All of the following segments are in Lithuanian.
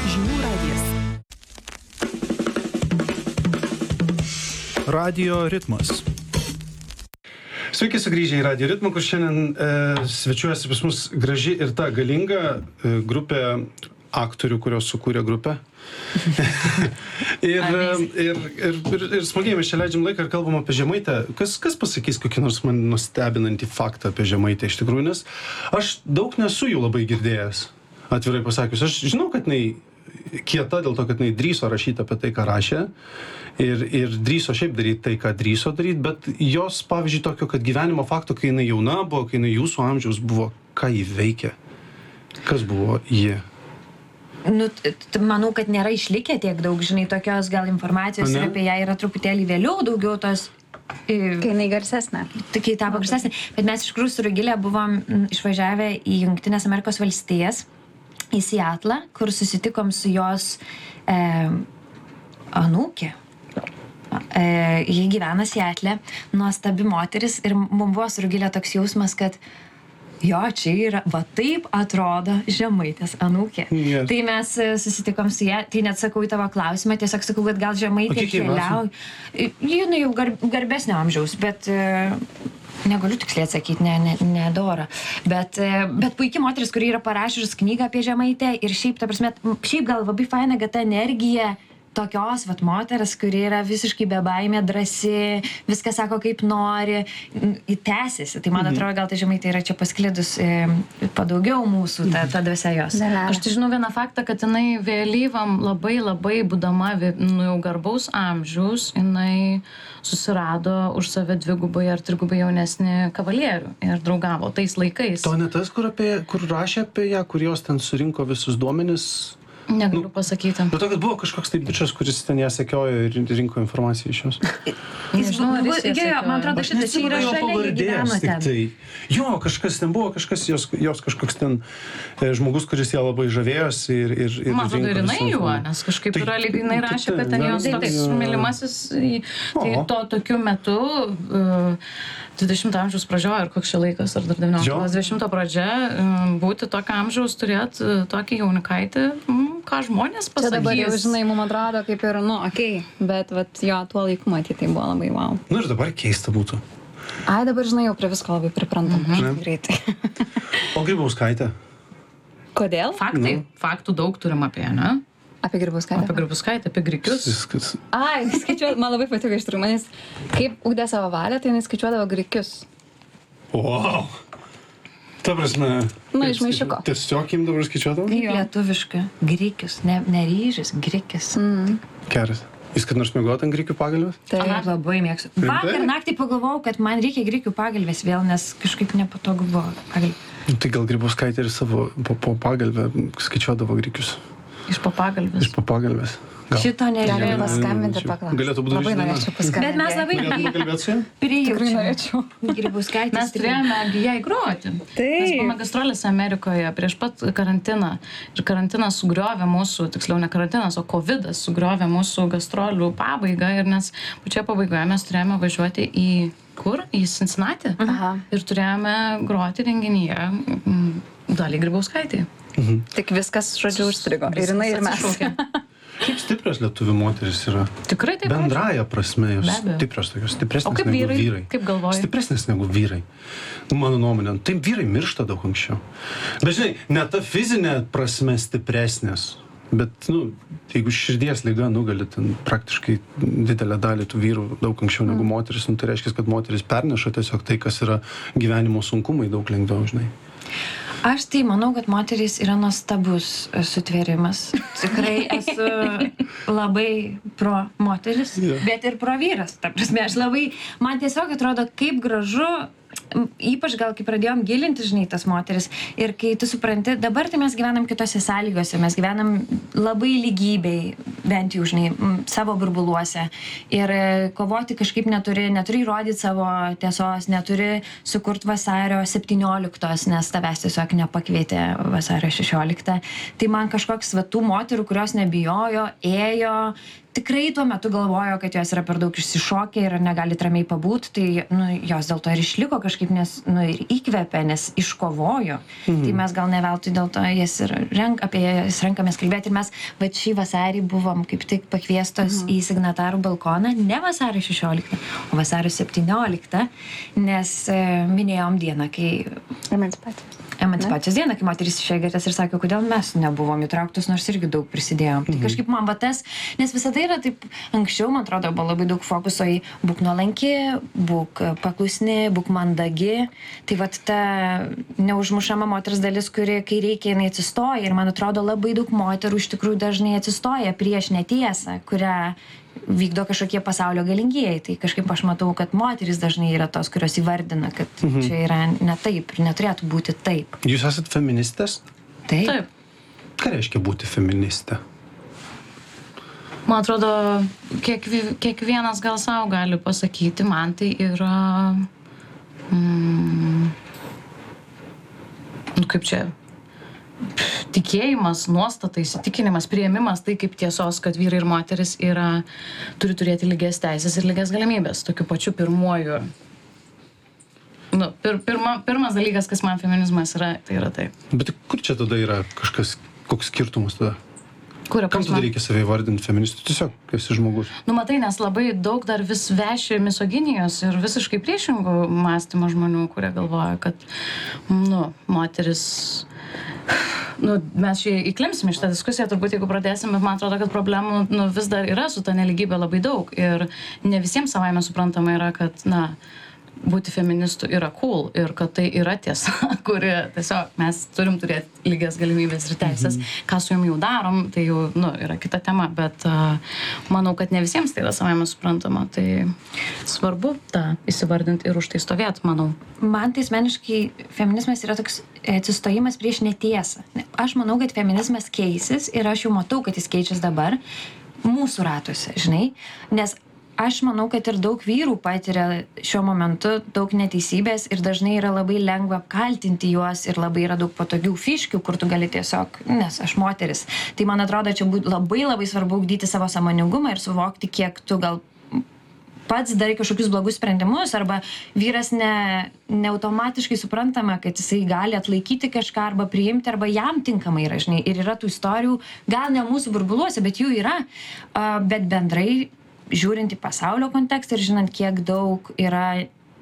Žinių radijas. Radio ritmas. Sveiki sugrįžę į Radio ritmą, kur šiandien svečiuojasi pas mus graži ir ta galinga grupė aktorių, kurios sukūrė grupę. ir smagiai mes čia leidžiam laiką ir kalbam apie Žemaitę. Kas pasakys kokį nors man nustebinantį faktą apie Žemaitę iš tikrųjų, nes aš daug nesu jų labai girdėjęs, atvirai pasakius. Aš žinau, kad jinai kieta dėl to, kad jinai drįso rašyti apie tai, ką rašė ir drįso šiaip daryti tai, ką drįso daryti, bet jos, pavyzdžiui, tokio, kad gyvenimo fakto, kai jinai jauna buvo, kai jinai jūsų amžiaus buvo, ką ji veikė? Kas buvo ji? Nu, manau, kad nėra išlikę tiek daug, žinai, tokios gal informacijos ir apie ją yra truputėlį vėliau daugiau tos... Kai jinai garsesnė. Kai tapo garsesnė. Bet mes iš tikrųjų su Rugile buvom išvažiavę į Jungtinės Amerikos valstijas, į Seatlą, kur susitikom su jos anūkė. Ji gyvena Seatle, nuostabi moteris ir mums buvo su Rugile toks jausmas, kad jo, čia yra, va taip atrodo Žemaitės anūkė. Yes. Tai mes susitikom su ją, tai net sakau į tavo klausimą, tiesiog sakau, kad gal Žemaitė keliauja. Jinai jau garbesnio amžiaus, bet negaliu tiksliai atsakyti, nedora. Bet puikiai moteris, kuri yra parašius knygą apie Žemaitę ir šiaip, ta prasme, šiaip gal labai faina, kad ta energija tokios vat moteris, kuri yra visiškai bebaimė, drąsi, viską sako kaip nori, tęsiasi. Tai man atrodo, gal tai Žemaitė yra čia pasklidus padaugiau mūsų, ta dvasia jos. Aš tai žinau vieną faktą, kad jinai vėlyvam labai būdama jau garbaus amžiaus, jinai susirado už save dvigubai ar trigubai jaunesnį kavalierių ir draugavo tais laikais. To ne tas, kur rašė apie ją, kur jos ten surinko visus duomenis? Negaliu pasakyti. Bet to, kad buvo kažkoks taip bičas, kuris ten ją sekiojo ir rinko informaciją iš jos. Nežinau, ar jis ją sekiojo. Man atrodo, šitas čia yra šalia gyveno ten. Jo, kažkas ten buvo, jos kažkoks ten žmogus, kuris ją labai žavėjosi ir man atrodo, ir jinai juo, nes kažkaip yra lyg jinai rašė, kad ten jos toks mylimasis, tai to tokiu metu 20 amžiaus pradžioje, ar koks čia laikas, ar dar 19-20 pradžia, būti tokio amžiaus, turėti tokį jaunikaitį, ką žmonės pasakys. Čia dabar jau, žinai, mums atrodo kaip ir, bet jo, tuo laiku matyti tai buvo labai wow. Ir dabar keista būtų. Dabar, žinai, jau prie visko labai priprantam greitai. O Grybauskaitė? Kodėl? Faktų daug turim apie, ne? Apie Grybauskaitę? Apie Grybauskaitę, apie grikius. Skaičiuodavo, man labai patiko iš tikrųjų, manis kaip ugdė savo valią, tai jinai skaičiuodavo grikius. Wow! Ta prasme... iš maišiuko. Tiesiog jim dabar skaičiuodavo? Kaip lietuviška. Grikius, ne ryžis, grikis. Geras. Jūs kad nors mėgot ant grikių pagalvės? Taip, labai mėgstu. Vakar naktį pagalvojau, kad man reikia grikių pagalvės vėl, nes kažkaip nepatogu buvo pagalvė. Tai gal Grybauskaitė ir savo po pagalvę skaičiuodavo grikius? Iš po pagalvės. Iš po pagalvės. Šito nežinau. Galėjau paskambinti ir paklausti. Galėtų būti labai norėčiau paskambinti. Bet mes labai kalbėti su Tikrai norėčiau. Grybauskaitės. Mes turėjome jai groti. Mes buvome gastrolėse Amerikoje prieš pat karantiną. Ir karantinas sugriovė mūsų, tiksliau ne karantinas, o covidas sugriovė mūsų gastrolių pabaigą. Ir nes pačioje pabaigoje mes turėjome važiuoti į kur? Į Cincinnati. Ir turėjome groti renginyje Daliai Grybauskaitei. Tik viskas, žodžiu, užstrigo. Ir jinai ir mes. Kaip stiprios lietuvių moteris yra? Tikrai taip. Bendraja prasme, jos stiprios, tokios stipresnės negu vyrai. Kaip galvoji? Stipresnės negu vyrai. Mano nuomonė. Taip vyrai miršta daug anksčiau. Bet žinai, ne ta fizinė prasme stipresnės, bet, jeigu širdies liga nugali ten praktiškai didelę dalį tų vyrų daug anksčiau negu moteris, tai reiškia, kad moteris perneša tiesiog tai, kas yra gyvenimo sunkumai daug lengviau, žinai. Aš tai manau, kad moteris yra nuostabus sutvėrimas. Tikrai esu labai pro moteris, bet ir pro vyras. Ta prasme, man tiesiog atrodo, kaip gražu, ypač gal kai pradėjom gilinti, žinai, tas moteris. Ir kai tu supranti, dabar tai mes gyvenam kitose sąlygose, mes gyvenam labai lygybei, bent jau, žinai, savo burbuluose. Ir kovoti kažkaip neturi įrodyti savo tiesos, neturi sukurti vasario 17, nes tavęs tiesiog nepakvietė vasario 16. Tai man kažkoks tų moterų, kurios nebijojo, ėjo, tikrai tuo metu galvojo, kad jos yra per daug išsišokę ir negali ramiai pabūti, tai jos dėl to ir išliko kažkaip, nes ir įkvėpė, nes iškovojo. Tai mes gal ne veltui dėl to apie jas renkamės kalbėti. Ir mes šį vasarį buvom kaip tik pakviestos į signatarų balkoną, ne vasario 16, o vasario 17, nes minėjom dieną, kai emancipacijos dieną, kai moterys išėjo gatves ir sakė, kodėl mes nebuvom įtrauktos, nors irgi daug prisidėjom. Tai kažkaip man tas, nes visada yra taip, anksčiau, man atrodo, buvo labai daug fokuso į būk nuolanki, būk paklusni, būk mandagi. Tai ta neužmušama moters dalis, kuri, kai reikia, jinai atsistoja. Ir man atrodo, labai daug moterų iš tikrųjų dažnai atsistoja prieš netiesą, kurią vykdo kažkokie pasaulio galingieji. Tai kažkaip aš matau, kad moterys dažnai yra tos, kurios įvardina, kad čia yra ne taip ir neturėtų būti taip. Jūs esat feministės? Taip. Ką reiškia būti feministė? Man atrodo, kiekvienas gal savo gali pasakyti, man tai yra... kaip čia... tikėjimas, nuostata, įsitikinimas, priėmimas, tai kaip tiesos, kad vyrai ir moteris turi turėti lygias teisės ir lygias galimybės. Tokiu pačiu pirmuoju. Pirmas dalykas, kas man feminizmas yra, tai yra tai. Bet kur čia tada yra koks skirtumas tada? Kam tada reikia save įvardinti feministu? Tiesiog esi žmogus. Matai, nes labai daug dar vis veši misoginijos ir visiškai priešingų mąstymo žmonių, kurie galvoja, kad, moteris... mes įklimsim į šitą diskusiją, turbūt jeigu pradėsim, bet man atrodo, kad problemų vis dar yra su ta neligybė labai daug ir ne visiems savaime suprantama yra, kad, būti feministu yra cool ir kad tai yra tiesa, kuri tiesiog mes turim turėti lygias galimybės ir teisės. Ką su jom jau darom, tai jau, yra kita tema, bet manau, kad ne visiems tai yra savaime suprantama. Tai svarbu tą įsivardinti ir už tai stovėti, manau. Man tai asmeniškai feminizmas yra toks atsistojimas prieš netiesą. Aš manau, kad feminizmas keisis ir aš jau matau, kad jis keičiasi dabar mūsų ratuose, žinai, nes aš manau, kad ir daug vyrų patiria šiuo momentu daug neteisybės ir dažnai yra labai lengva apkaltinti juos ir labai yra daug patogių fiškių, kur tu gali tiesiog, nes aš moteris. Tai man atrodo, čia labai labai svarbu ugdyti savo sąmoningumą ir suvokti, kiek tu gal pats darai kažkokius blogus sprendimus arba vyras ne automatiškai suprantama, kad jisai gali atlaikyti kažką arba priimti arba jam tinkamai yra, žinai. Ir yra tų istorijų, gal ne mūsų burbuluose, bet jų yra, bet bendrai žiūrint į pasaulio kontekstą ir žinant, kiek daug yra,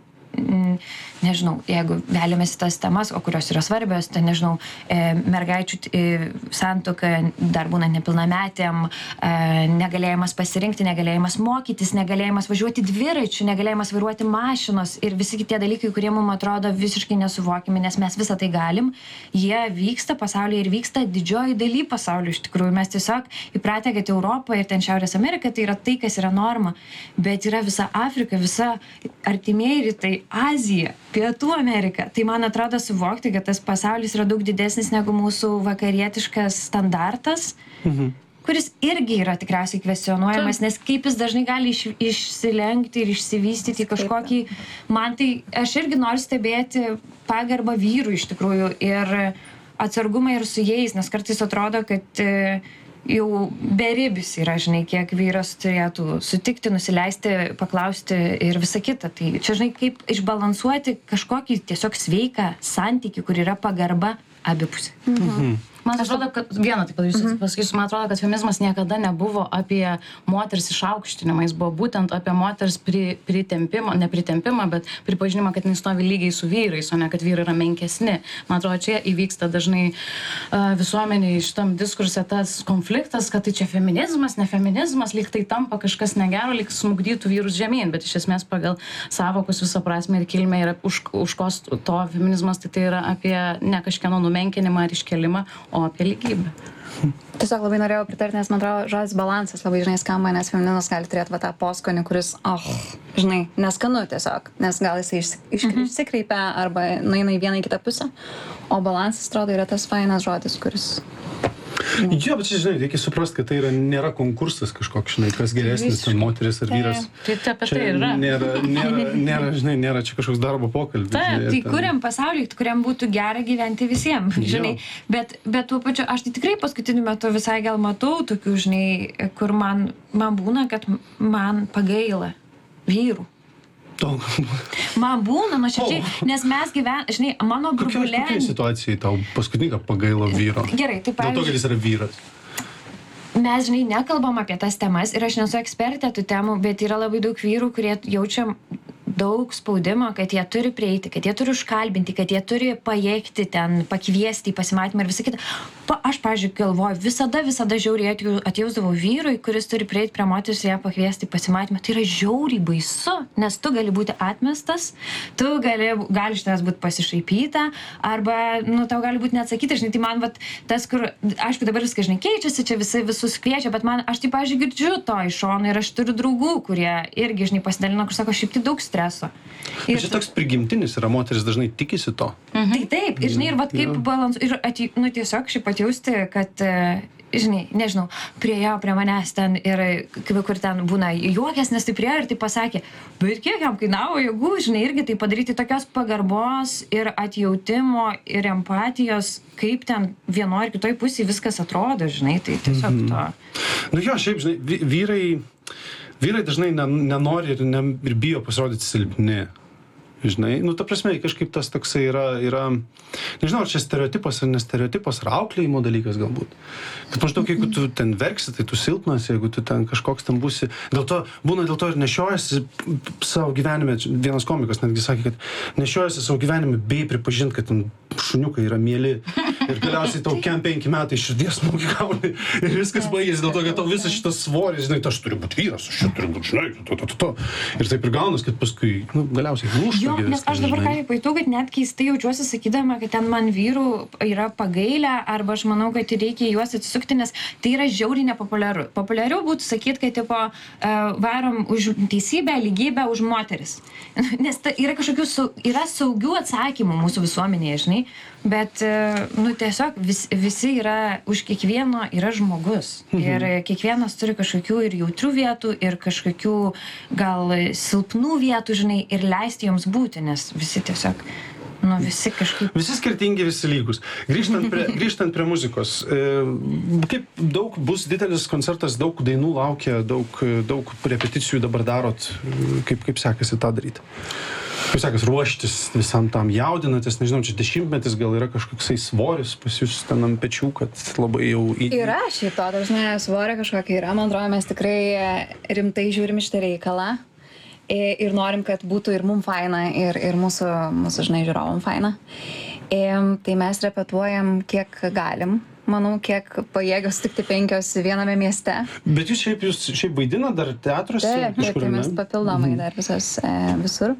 nežinau, jeigu veliamės į tas temas, o kurios yra svarbios, tai nežinau, mergaičių santuoka, dar būnant nepilnametėm, negalėjimas pasirinkti, negalėjimas mokytis, negalėjimas važiuoti dviračių, negalėjimas vairuoti mašinos ir visi kitie dalykai, kurie mums atrodo visiškai nesuvokimi, nes mes visą tai galim, jie vyksta pasaulyje ir vyksta didžioji daly pasaulio iš tikrųjų. Mes tiesiog įpratę, kad Europa ir ten Šiaurės Amerika tai yra tai, kas yra norma, bet yra visa Afrika, visa artimieji rytai, Azija, Pietų Amerika. Tai man atrodo suvokti, kad tas pasaulis yra daug didesnis negu mūsų vakarietiškas standartas, kuris irgi yra tikriausiai kvestionuojamas, nes kaip jis dažnai gali išsilenkti ir išsivystyti kažkokį... Man tai, aš irgi noriu stebėti pagarbą vyrų iš tikrųjų ir atsargumą ir su jais, nes kartais atrodo, kad jau beribis yra, žinai, kiek vyras turėtų sutikti, nusileisti, paklausti ir visa kita. Tai čia, žinai, kaip išbalansuoti kažkokį tiesiog sveiką santykį, kur yra pagarba abipusė. Man atrodo, kad vieną taip pasakysiu, man atrodo, kad feminizmas niekada nebuvo apie moters išaukštinimą, jis buvo būtent apie moters pritempimą, ne pritempimą, bet pripažinimą, kad jis stovi lygiai su vyrais, o ne kad vyrai yra menkesni. Man atrodo, čia įvyksta dažnai visuomeniai šitam diskurse tas konfliktas, kad tai čia feminizmas, ne feminizmas, lyg tai tampa kažkas negero, lyg smugdytų vyrus žemyn, bet iš esmės pagal sąvokus visą prasme ir kilmę yra už ko to feminizmas, tai yra apie ne kažkieno numenkinimą ar iškelimą, o apie lygybę. Tiesiog labai norėjau pritarti, nes man atrodo, žodis balansas labai žinai skamba, nes feminizmas gali turėti tą poskonį, kuris, žinai, neskanu tiesiog, nes gal jisai išsikreipia arba nueina į vieną į kitą pusę, o balansas, atrodo, yra tas fainas žodis, kuris... Jo, bet čia, žinai, reikia suprasti, kad tai nėra konkursas kažkoks, žinai, kas geresnis, ten moteris ar vyras. Tai apie tai Čia yra. nėra čia kažkoks darbo pokalbis. Taip, žinai, tai ten- kuriam pasaulį, kuriam būtų gera gyventi visiems, žinai. Bet tuo pačiu, aš tai tikrai paskutiniu metu visai gal matau tokių, žinai, kur man būna, kad man pagaila vyrų. Man būna nuoširdžiai, nes mes žinai, mano burbulė. Kokia situacija tau paskutinį pagailo vyro? Gerai, tai Dėl to, kad pavyzdžiui, jis yra vyras. mes, žinai, nekalbam apie tas temas ir aš nesu ekspertė tų temų, bet yra labai daug vyrų, kurie jaučia daug spaudimo, kad jie turi prieiti, kad jie turi užkalbinti, kad jie turi pajėgti ten, pakviesti į pasimatymą ir visą kitą. Aš, pavyzdžiui, galvoju, visada žiauriai atjausdavau vyrui, kuris turi prieiti prie moters ir ją pakviesti į pasimatymą. Tai yra žiauriai baisu, nes tu gali būti atmestas, tu gali iš tavęs būti pasišaipyta, arba, tau gali būti neatsakyti, žinai, tai man, tas, kur, aišku, dabar viskas, žinai, keičiasi, čia visus kviečia, bet aš tai, pavyzdžiui, girdžiu to iš šono ir aš turiu draugų, kurie irgi, žinai, pasidalino, kur sako, šiaip tai daug streso. Ir čia toks prigimtinis yra, moteris dažnai tikisi to. Tai taip, ir žinai, ir kaip balansuoti, ir tiesiog šiaip atjausti, kad, žinai, nežinau, priejo prie manęs ten ir kur ten būna juokės, nes tai priejo ir tai pasakė, bet kiek jam kainavo jėgų, žinai, irgi tai padaryti tokios pagarbos ir atjautimo ir empatijos, kaip ten vienoje ir kitoje pusėje viskas atrodo, žinai, tai tiesiog to. Jo, šiaip, žinai, vyrai dažnai nenori ir bijo pasirodyti silpni. Žinai, ta prasme, kažkaip tas toksai yra, nežinau, ar čia stereotipas ar nestereotipas, ar auklėjimo dalykas galbūt. Kad maždaug, jeigu tu ten verksi, tai tu silpnas, jeigu tu ten kažkoks ten būsi. Dėl to ir nešiojasi savo gyvenime, vienas komikas netgi sakė, kad nešiojasi savo gyvenime bei pripažinti, kad ten šuniukai yra mieli. Ir galiausiai tau 5 metai širdies smūgį gauni ir viskas baigėsi dėl to, kad tau visas šitas svoris, žinai, aš turiu būti vyras, aš čia turiu būti, žinai, to. Ir taip ir gaunas, kad paskui, galiausiai lūžta. Jo, nes aš dabar ką pajutau, kad net keistai jaučiuosi sakydama, kad ten man vyrų yra pagailę, arba aš manau, kad reikia juos atsisukti, nes tai yra žiauriai nepopuliaru. Populiariau būtų sakyti, kad tipo varom už teisybę, lygybę, už moteris. Nes yra yra saugių atsakymų mūsų visuomenėje, žinai, bet, tiesiog visi yra, už kiekvieno yra žmogus. Ir kiekvienas turi kažkokių ir jautrių vietų, ir kažkokių gal silpnų vietų, žinai, ir leisti joms būti, nes visi tiesiog, visi kažkaip. Visi skirtingi, visi lygus. Grįžtant prie muzikos, kaip daug bus didelis koncertas, daug dainų laukia, daug repeticijų dabar darot, kaip sekasi tą daryti? Kaip sekas ruoštis visam tam, jaudinatės, nežinau, čia 10-metis gal yra kažkoksai svoris pas jūs ten ant pečių, kad labai jau... Yra šiaip to, dažnai svorio kažkokia yra, man atrodo, mes tikrai rimtai žiūrim šitą reikalą ir norim, kad būtų ir mum faina, ir mūsų žinai, žiūrovom faina. Tai mes repetuojam kiek galim. Manau, kiek pajėgios tikti 5 viename mieste. Bet jūs šiaip vaidinat dar teatruose? Taip, tai mes papildomai dar visur.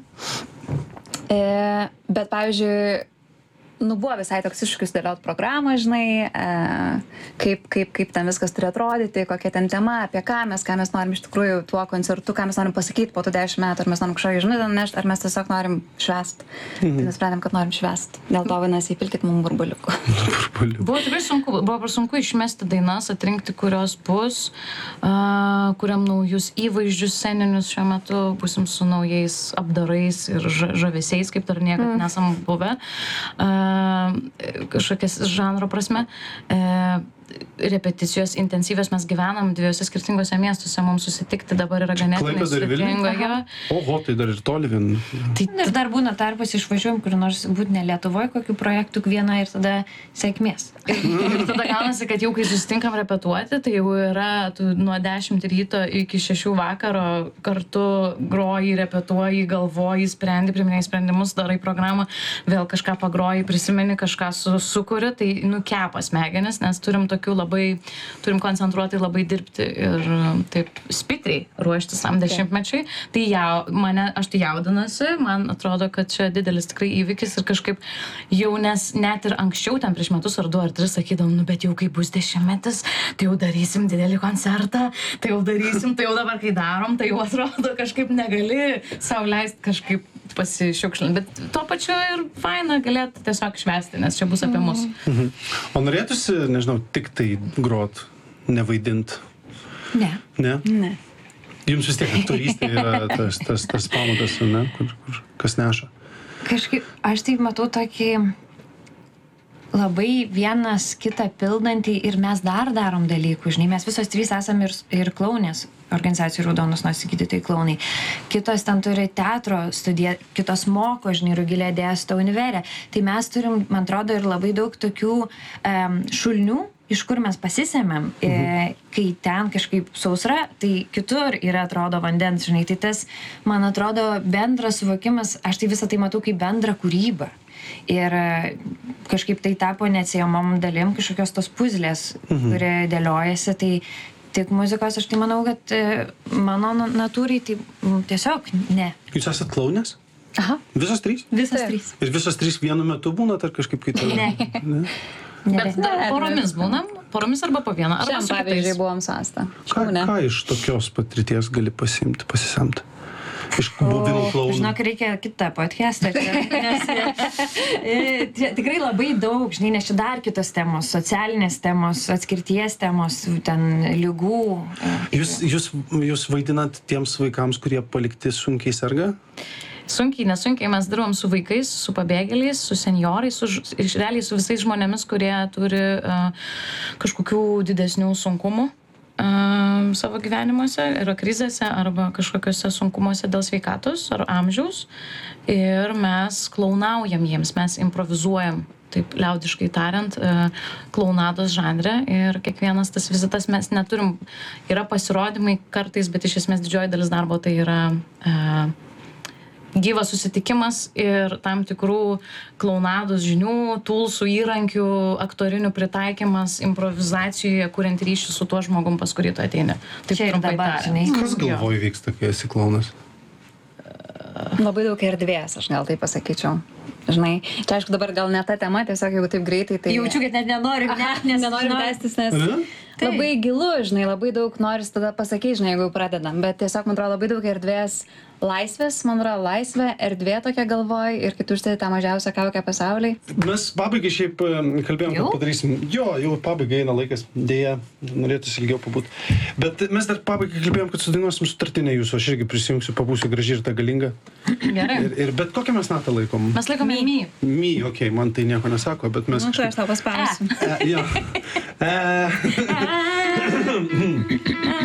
Bet, pavyzdžiui, buvo visai toks iššūkis dėliot programą, žinai, kaip ten viskas turi atrodyti, kokia ten tema, apie ką mes norim iš tikrųjų tuo koncertu, ką mes norim pasakyti po tų 10 metų, ar mes norim kažkokį žinutę nešti, ar mes tiesiog norim švęst. Tai nusprendėm, kad norim švęst. Dėl to vadinasi, įpilkit mums burbuliukų. Buvo tikrai sunku išmesti dainas, atrinkti, kurios bus, kuriam naujus įvaizdžius sceninius šiuo metu, būsim su naujais apdarais ir žavesiais, kaip dar niekad nesam buvę. Kažkokias žanro prasme. Repeticijos intensyvios, mes gyvenam 2 skirtingose miestuose, mums susitikti dabar yra ganėtinai sudėtinga. Oho, tai dar ir toli vien. Tai dar būna tarpas išvažiuojam, kur nors būt ne Lietuvoje, kokių projektų viena ir tada sėkmės. Ir tada gaunasi, kad jau kai susitinkam repetuoti, tai jau yra nuo 10 ryto iki 6 vakaro kartu groji, repetuoji, galvoji, sprendi, priminėjai sprendimus, darai programą, vėl kažką pagroji, prisimeni, kažką sukuri, tai kepa smegenis, nes turim koncentruotai labai dirbti ir taip spitriai ruoštis tam 10-mečiui. Tai aš tai jaudinuosi, man atrodo, kad čia didelis tikrai įvykis ir kažkaip jau, nes net ir anksčiau, ten prieš metus ar 2 ar 3 sakydom, bet jau kai bus 10-metis, tai jau darysim didelį koncertą, tai jau darysim, tai jau dabar kai darom, tai jau atrodo kažkaip negali sau leisti kažkaip pasišiukšlinti, bet tuo pačiu ir faina galėti tiesiog švęsti, nes čia bus apie mus. O norėtųsi, nežinau, tik tai grot, nevaidint? Ne. Ne? Ne. Jums vis tiek aktorystė yra tas pamatas, ne? Kur kas neša? Kažkaip, aš taip matau tokį labai vienas kitą pildantį ir mes dar darom dalykų, žinai, mes visos trys esame ir klaunės organizacijų Raudonos nosys gydytojai klaunai. Kitos ten turi teatro studiją, kitos moko, žinai, Rugilė dėsto univere. Tai mes turim, man atrodo, ir labai daug tokių šulnių, iš kur mes pasisėmėm, kai ten kažkaip sausra, tai kitur yra, atrodo, vandens, žinai, tai tas, man atrodo, bendras suvokimas, aš tai visą tai matau kaip bendrą kūrybą. Ir kažkaip tai tapo neatsiejamom dalim kažkokios tos puzlės, kuri dėliojasi, tai tik muzikos, aš tai manau, kad mano natūrai tai tiesiog ne. Jūs esat klaunės? Aha. Visos trys? Visos trys. Ir visos trys vienu metu būnat, ar kažkaip kitaip? Ne. Bet dar poromis būnam? Poromis arba po vieną? Arba Šiam su pavyzdžiui kitais? buvom Sasta. Ką iš tokios patirties gali pasisemti? Iš buvimo klaunu? Žinok, reikia kitą podcastą. Nes tikrai labai daug, žinai, nes čia dar kitos temos, socialinės temos, atskirties temos, ten ligų. Jūs vaidinat tiems vaikams, kurie palikti sunkiai serga? Sunkiai, nesunkiai mes dirbam su vaikais, su pabėgėliais, su senjorais, realiai su visais žmonėmis, kurie turi kažkokių didesnių sunkumų savo gyvenimuose, yra krizėse arba kažkokiuose sunkumuose dėl sveikatos ar amžiaus. Ir mes klaunaujam jiems, mes improvizuojam, taip liaudiškai tariant, klaunados žanre. Ir kiekvienas tas vizitas mes neturim, yra pasirodymai kartais, bet iš esmės didžioji dalis darbo tai yra gyvas susitikimas ir tam tikrų klaunados žinių, tulsų, įrankių, aktorinių pritaikymas improvizacijoje, kuriant ryšį su tuo žmogum, pas kurį tu ateini. Taip Čia ir trumpai dabar, tariant. žinai. Kas galvoj vyksta, kai esi klaunas? Labai daug erdvės, aš gal tai pasakyčiau. Žinai, čia aišku dabar gal ne ta tema, tiesiog jeigu taip greitai, tai... Jaučiu, kad net nenoriu, Nenoriu tęstis, nes labai gilu, žinai, labai daug noris tada pasakyti, žinai, jeigu jau pradedam, bet tiesiog, man atrodo, labai daug erdvės, laisvės, man atrodo, laisvė, erdvė tokia galvoj ir kai tu užsidedi tą mažiausią kaukę pasaulyje. Mes pabaigai šiaip kalbėjom, kad padarysim. Jo, jau pabaigai eina laikas, dėja, norėtųsi ilgiau pabūt. Bet mes dar pabaigai kalbėjom, kad sudainuosim sutartinę jūsų, aš irgi prisijungsiu, pabūsiu graži ir ta galinga. Gerai. Ir bet kokią mes natą laikom? Mes laikome mi. Mi, okei, man tai nieko nesako, bet mes... Nu, aš tau paspausiu. Jo.